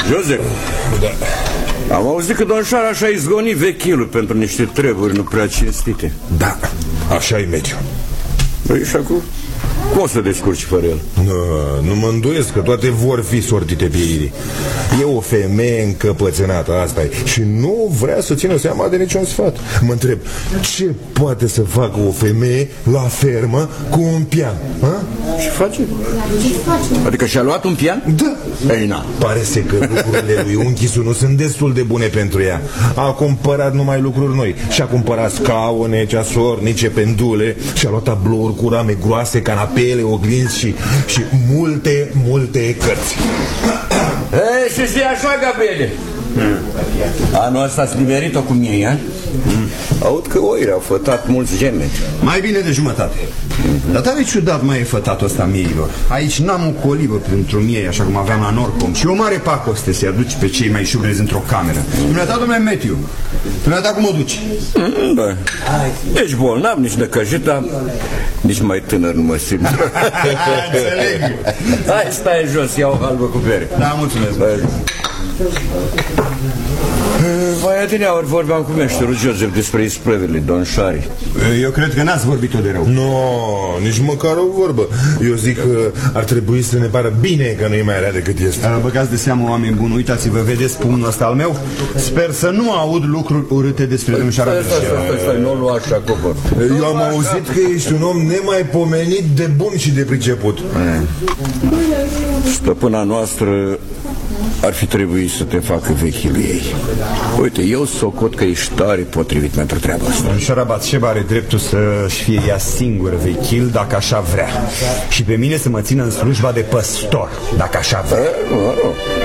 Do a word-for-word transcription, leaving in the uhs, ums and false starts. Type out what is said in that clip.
Joseph, da. Am auzit că domnișoara așa izgoni vechilul pentru niște treburi nu prea cinstite. Da, așa e mediu. Păi și acum, cum o să descurci fără el? Nu, nu mă îndoiesc că toate vor fi sortite pe ei. E o femeie încăpățânată, asta e. Și nu vrea să țină seama de niciun sfat. Mă întreb, ce poate să facă o femeie la fermă cu un pian? Ha? Ce face? Adică și-a luat un pian? Da. Ei, na. Pare să că lucrurile lui unchisul nu sunt destul de bune pentru ea. A cumpărat numai lucruri noi. Și-a cumpărat scaune, ceasornice, pendule. Și-a luat tablouri cu rame groase, canapele, oglinzi și, și multe, multe cărți. Ei, și zi așa, Gabriele. Hmm. Anul ăsta ați liberit-o cu mie, ha? Hmm. Aud că oile au fătat mulți gemeni. Mai bine de jumătate. hmm. Dar tare ciudat mai e fătatul ăsta mieilor. Aici n-am o colibă pentru miei, așa cum aveam la Norcom. Și o mare pacoste să-i aduci pe cei mai șubrezi într-o cameră. Dumneata, domnule Matthew, dumneata cum o duci? Hmm, bă, ești bolnav, nici necăjit, nici mai tânăr nu mă simt. Înțeleg. Hai, stai jos, iau o halbă cu bere. Da, mulțumesc. Bă. Vai, adineauri vorbeam cu meșterul Joseph despre isprăvile domnișoarei. Eu cred că n-ați vorbit-o de rău. Nu, no, nici măcar o vorbă. Eu zic că ar trebui să ne pară bine că nu e mai rea decât este. Băgați de seamă, oameni buni, uitați-vă, vedeți pumnul ăsta al meu? Sper să nu aud lucruri urâte despre domnișoara. Stai, stai, stai, stai, nu lua așa, cobor. Eu am auzit că ești un om nemaipomenit de bun și de priceput. Stăpâna noastră ar fi trebuit să te facă vechilul ei. Uite, eu socot că ești tare potrivit pentru treaba asta. Domnișoara Batșeba are dreptul să-și fie ea singură vechil dacă așa vrea. Și pe mine să mă țină în slujba de păstor, dacă așa vrea. E, nu, nu.